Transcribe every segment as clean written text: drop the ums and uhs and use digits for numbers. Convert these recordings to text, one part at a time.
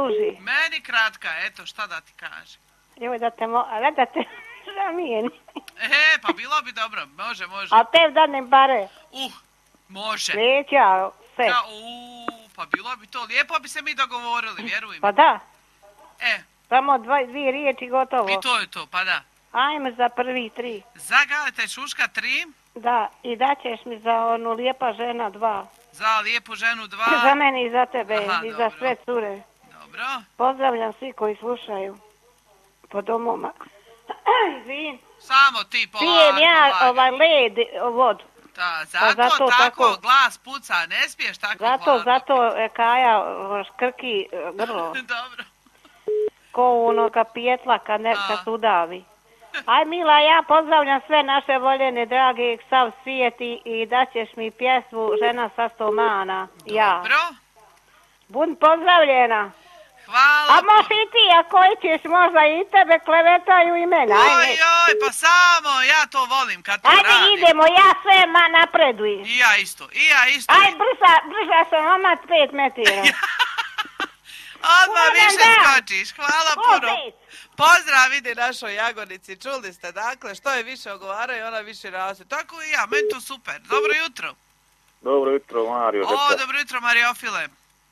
duži? Meni kratka, eto, šta da ti kažem. Joj, da te žamijeni. Pa bilo bi dobro, može. A te danem bare? Može. Neća, sve. Pa bilo bi to, lijepo bi se mi dogovorili, vjerujem. Pa da. Samo dvije riječi gotovo. I to je to, pa da. Ajme za prvi 3. Za Galeta i Šuška 3. Da, i daćeš mi za onu lijepa žena 2. Za lijepu ženu 2. Za mene i za tebe. I za sve cure. Dobro. Pozdravljam svi koji slušaju. Po domovima. Izvin. Samo ti polako. Pijem ja led, vodu. Da, zato tako glas puca, ne smiješ tako hladno. Zato Kaja škrki grlo. Dobro. Ko onoga pijetla kad se udavi. Aj Mila, ja pozdravljam sve naše voljene, drage, sav svijet i daćeš mi pjesmu Žena sa 100 mana. Dobro. Budi pozdravljena. Hvala. A možeš i ti, a koji ćeš možda i tebe klevetaju i mene. Oj, pa samo, ja to volim kad to radim. Ajde idemo, ja sve napredujem. I ja isto. Aj, brža sam, oma 5 metira. Odmah više skočiš, hvala puno. Pozdrav ide našoj Jagodici, čuli ste, dakle, što je više ogovaraju, ona više raste. Tako i ja, meni to super. Dobro jutro. Dobro jutro, Mario. Dobro jutro, Mariofile.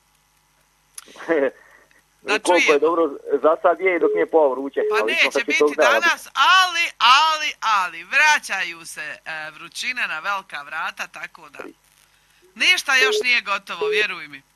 Koliko je dobro, za sad je dok nije povruće. Pa neće biti danas, ali, vraćaju se vrućine na velika vrata, tako da ništa još nije gotovo, vjeruj mi.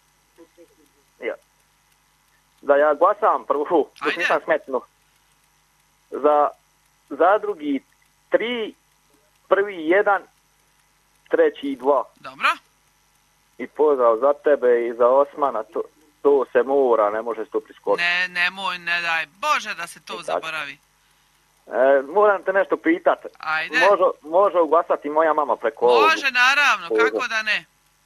Da ja glasam prvo, dok nisam smetno. Za Zadrugi 3, prvi 1, treći 2. Dobro. I pozdrav za tebe i za Osmana, to se mora, ne može se to priskočiti. Nemoj, ne daj, Bože da se to zaboravi. Moram te nešto pitati. Ajde. Može uglasati moja mama preko ovog? Može, naravno, kako da ne.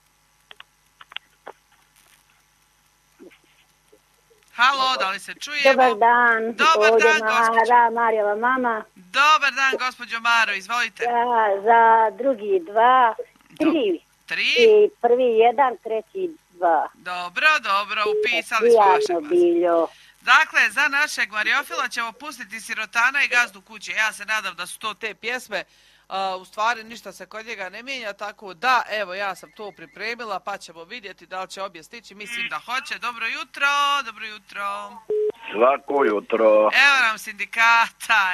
Halo, da li se čujemo? Dobar dan. Dobar dan, gospođo. Marijeva mama. Dobar dan, gospođo Maro, izvolite. Za drugi 2, 3. 3. I prvi 1, treći 2. Dobro, upisali smo vaše glasove. Dakle, za našeg Mariofila ćemo pustiti Sirotana i Gazdu kuće. Ja se nadam da su to te pjesme. U stvari ništa se kod njega ne mijenja, tako da, evo, ja sam to pripremila, pa ćemo vidjeti da li će obje stići. Mislim da hoće. Dobro jutro. Svako jutro. Evo nam sindikata,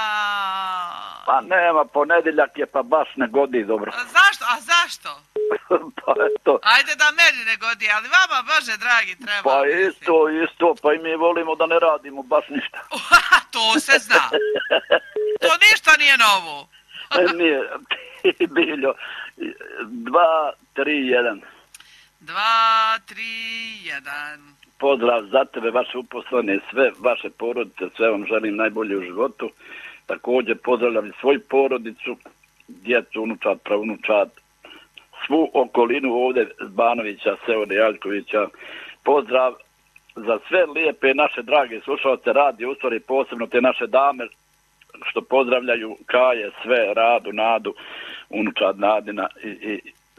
Pa nema, ponedjeljak je, pa baš ne godi dobro. A zašto? Pa eto. Ajde da meni ne godi, ali vama, Bože dragi, treba. Pa isto, pa i mi volimo da ne radimo baš ništa. To se zna. To ništa nije novo. Nije, Biljo. 2, 3, 1. 2, 3, 1. Pozdrav za tebe, vaše uposlene, sve vaše porodice, sve vam želim najbolje u životu. Također pozdravljam i svoju porodicu, djecu, unučad, pravunučad, svu okolinu ovdje Banovića, Sevode Jaljkovića. Pozdrav za sve lijepe naše drage slušalce radio, u stvari posebno te naše dame što pozdravljaju Kaje, sve, Radu, Nadu, unučad Nadina i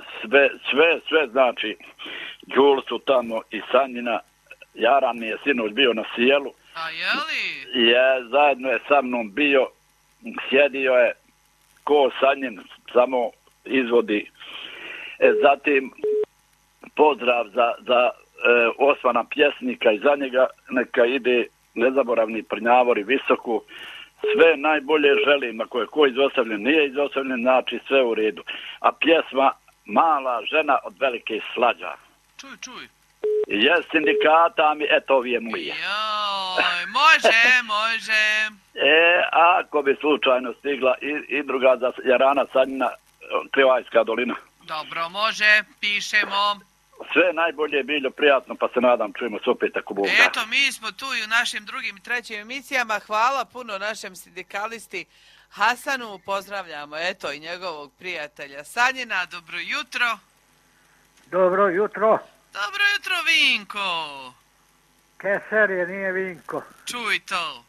sve znači Đulcu tamo i Sanjina. Jaran mi je sinoć bio na sjelu. A jeli? Zajedno je sa mnom bio, sjedio je ko Sanjin, samo izvodi. Zatim pozdrav za Osmana pjesnika i za njega neka ide nezaboravni Prnjavori Visoku. Sve najbolje želim, ako je ko izostavljen, nije izostavljen, znači sve u redu. A pjesma Mala žena od velike slađa. Čuj. Je sindikata mi, eto ovi je moje. Joj, može. Ako bi slučajno stigla i druga za Jarana Sanjina, Krivajska dolina. Dobro, može, pišemo. Sve najbolje, Biljo, prijatno, pa se nadam, čujemo se opet ako Bog da. Eto, mi smo tu i u našim drugim i trećim emisijama. Hvala puno našem sindikalisti Hasanu, pozdravljamo, eto, i njegovog prijatelja Sanjina. Dobro jutro. Dobro jutro. Dobro jutro, Vinko. Keser je, nije Vinko. Čuj to,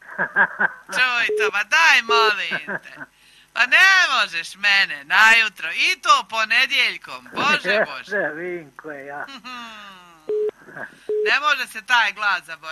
ma daj, molim te. Pa ne možeš mene najutro, i to ponedjeljkom, Bože. Ne, Vinko je ja. Ne može se taj glas zaboraviti.